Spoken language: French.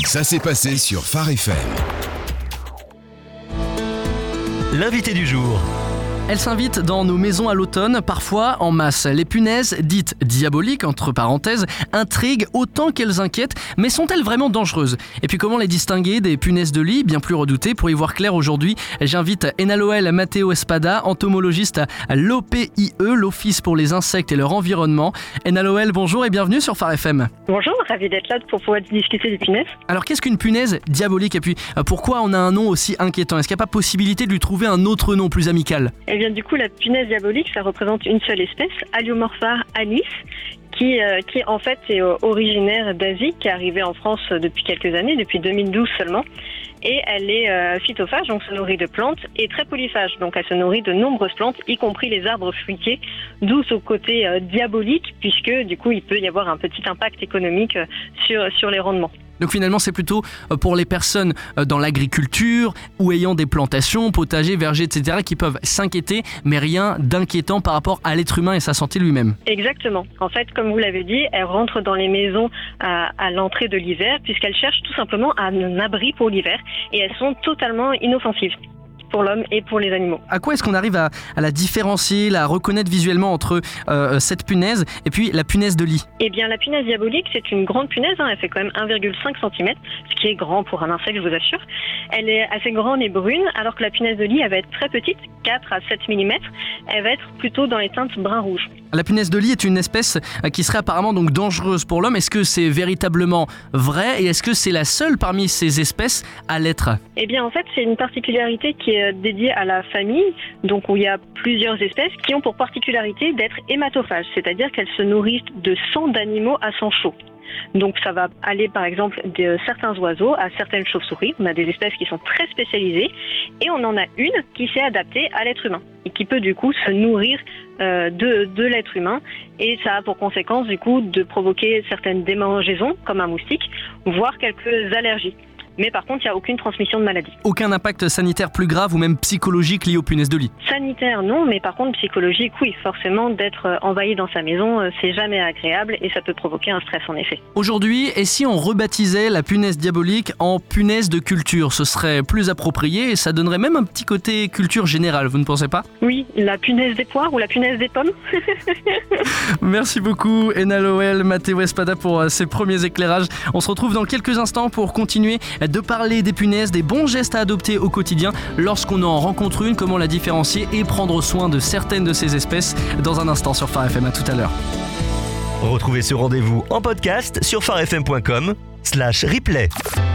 Ça s'est passé sur Phare FM. L'invité du jour. Elle s'invite dans nos maisons à l'automne, parfois en masse. Les punaises, dites diaboliques, entre parenthèses, intriguent autant qu'elles inquiètent, mais sont-elles vraiment dangereuses ? Et puis comment les distinguer des punaises de lit, bien plus redoutées ? Pour y voir clair aujourd'hui, j'invite Enaloel Matteo Espada, entomologiste à l'OPIE, l'Office pour les insectes et leur environnement. Enaloel, bonjour et bienvenue sur Phare FM. Bonjour, ravi d'être là pour pouvoir discuter des punaises. Alors qu'est-ce qu'une punaise diabolique ? Et puis pourquoi on a un nom aussi inquiétant ? Est-ce qu'il n'y a pas possibilité de lui trouver un autre nom plus amical ? Eh bien, du coup, la punaise diabolique, ça représente une seule espèce, Aliomorpha anis, qui en fait est originaire d'Asie, qui est arrivée en France depuis quelques années, depuis 2012 seulement. Et elle est phytophage, donc se nourrit de plantes, et très polyphage, donc elle se nourrit de nombreuses plantes, y compris les arbres fruitiers, d'où son côté diabolique, puisque du coup il peut y avoir un petit impact économique sur les rendements. Donc finalement c'est plutôt pour les personnes dans l'agriculture ou ayant des plantations, potagers, vergers, etc. qui peuvent s'inquiéter, mais rien d'inquiétant par rapport à l'être humain et sa santé lui-même. Exactement. En fait, comme vous l'avez dit, elle rentre dans les maisons à l'entrée de l'hiver, puisqu'elle cherche tout simplement un abri pour l'hiver, et elles sont totalement inoffensives pour l'homme et pour les animaux. À quoi est-ce qu'on arrive à la différencier, la reconnaître visuellement entre cette punaise et puis la punaise de lit ? Eh bien, la punaise diabolique, c'est une grande punaise, elle fait quand même 1,5 cm, ce qui est grand pour un insecte, je vous assure. Elle est assez grande et brune, alors que la punaise de lit, elle va être très petite, 4 à 7 mm, elle va être plutôt dans les teintes brun-rouge. La punaise de lit est une espèce qui serait apparemment donc dangereuse pour l'homme. Est-ce que c'est véritablement vrai et est-ce que c'est la seule parmi ces espèces à l'être ? Eh bien, en fait, c'est une particularité qui est dédiée à la famille, donc où il y a plusieurs espèces qui ont pour particularité d'être hématophages, c'est-à-dire qu'elles se nourrissent de sang d'animaux à sang chaud. Donc ça va aller par exemple de certains oiseaux à certaines chauves-souris. On a des espèces qui sont très spécialisées et on en a une qui s'est adaptée à l'être humain et qui peut du coup se nourrir de l'être humain, et ça a pour conséquence du coup de provoquer certaines démangeaisons comme un moustique, voire quelques allergies. Mais par contre, il n'y a aucune transmission de maladie. Aucun impact sanitaire plus grave ou même psychologique lié aux punaises de lit ? Sanitaire, non, mais par contre, psychologique, oui. Forcément, d'être envahi dans sa maison, c'est jamais agréable et ça peut provoquer un stress en effet. Aujourd'hui, et si on rebaptisait la punaise diabolique en punaise de culture ? Ce serait plus approprié et ça donnerait même un petit côté culture générale, vous ne pensez pas ? Oui, la punaise des poires ou la punaise des pommes. Merci beaucoup, Enaloel Matteo Espada, pour ces premiers éclairages. On se retrouve dans quelques instants pour continuer de parler des punaises, des bons gestes à adopter au quotidien lorsqu'on en rencontre une, comment la différencier et prendre soin de certaines de ces espèces dans un instant sur Phare FM. À tout à l'heure. Retrouvez ce rendez-vous en podcast sur pharefm.com/replay.